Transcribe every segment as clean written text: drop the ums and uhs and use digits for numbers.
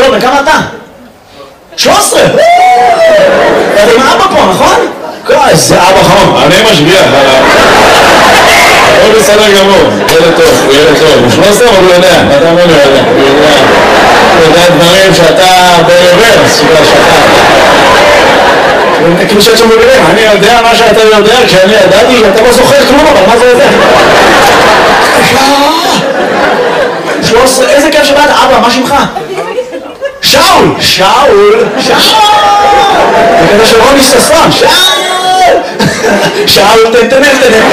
שלום, וכמה אתה? 13! אתה עם אבא פה, נכון? זה אבא חום, אני משגיח הוא בסדר גמור, ילד טוב, הוא ילד טוב, הוא 13 אבל הוא יודע, אתה אומר הוא יודע דברים שאתה ברוורס, כאילו שאתה מבינים, אני יודע מה שאתה יודע, כשאני ידעתי, אתה לא זוכר כלום, אבל מה זה יודע? 13, איזה כיף שבאת, אבא, מה שמך? שאול! שאול! זה כזה של רוני ששון, שאול! שאול, תנתנן.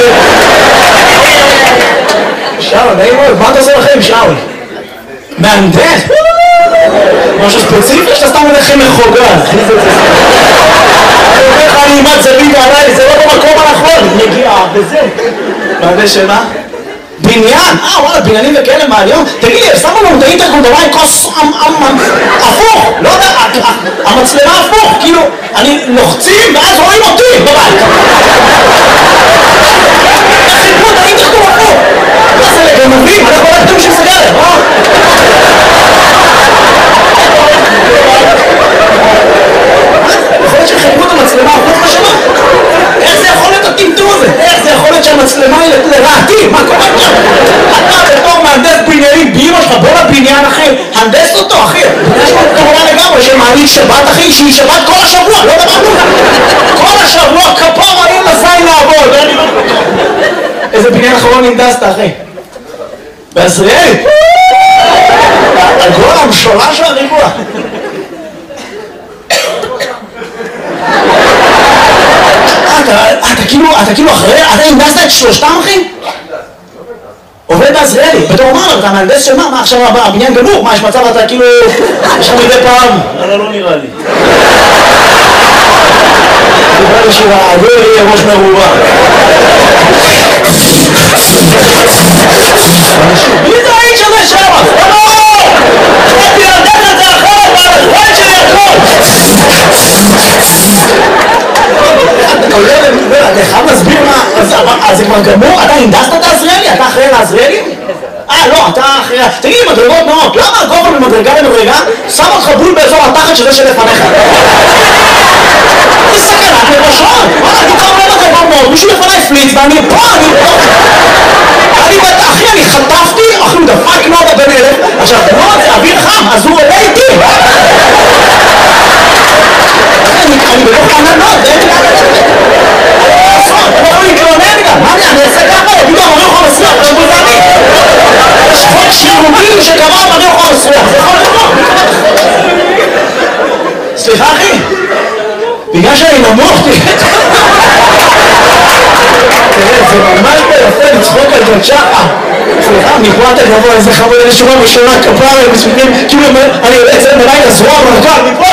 שאול, נעים מאוד, מה אתה עושה לכם, שאול? מהנדס? משהו ספציפי שאתה סתם הולך מחוגז. אני אומר לך, אני אימת זווית עליי, זה לא במקום הנכון, נגיעה, וזה. מהנדס שמה? בניין? וואלה, בניינים וכאלה מהיום? תגיד לי, שמו לנו את האינטרקום דבר עם כוס הפוך, לא יודע, המצלמה הפוך, כאילו, אני לוחצים ואז רואים אותי בבית. חיפו את האינטרקום הפוך. מה זה לגנבים? אנחנו לא יודעים של סגרת, יכול להיות שחיפו את המצלמה הפוך לשמה? איך זה יכול להיות הטמטום הזה? איך זה יכול להיות שהמצלמה היא לרעתי? מה קורה פה? אתה בתור מהנדס בניינים באמא שלך, בוא לבניין אחי, הנדס אותו אחי. יש לו קורונה לגמרי שמעלית שבת אחי, שהיא שבת כל השבוע, לא דבר כלום. כל השבוע כפר האם לזין לעבוד. איזה בניין אחרון הנדסת אחי? בעזריאלי? הגול המשולש של הריבוע. אתה כאילו אחרי, אתה הנדסת את שלושתם אחי? עובד בעזריאלי, בתור אומר, אתה מהנדס של מה עכשיו הבניין גמור? מה יש מצב אתה כאילו, יש לך מדי פעם? לא נראה לי. נראה לי שהעגול יהיה ראש מרובה. מי זה האיש הזה שם? לא! חייתי להנדס את זה אחרת, והחיים שלי הכל! אתה חייב להסביר מה, אז זה כבר גמור? אתה הנדסת את העזריאלי? אתה אחראי לעזריאלי? לא, אתה אחראי... תגיד לי, מדרגות נאות, למה הגובה ממדרגה למדרגה שם אותך בול באזור התחת שזה שלפניך? זה סכנת נפשות! אני קרוב למדרגות נאות, מישהו לפניי פליץ ואני פה, אחי, אני חטפתי, אחי, הוא דפק נאות הבן אלף, עכשיו, נאות זה אוויר חם, אז הוא עולה איתי! אני בתוך עננות, אתה לא יכול להתלונן גם, מה אני אעשה ככה? פתאום אני יכול לסריח, זה בוזני. יש חוק שירותי שקבע אני יכול לסריח, זה יכול לקרות. סליחה אחי, בגלל שאני נמוך תראה, זה ממש ביפה לצחוק על ג'צ'חה. סליחה, מפה אתה גבוה, איזה חמוד, איזה שורה ראשונה, כפרה, מספיקים, כאילו אני יוצא מלאי לזרוע מרכב, מפה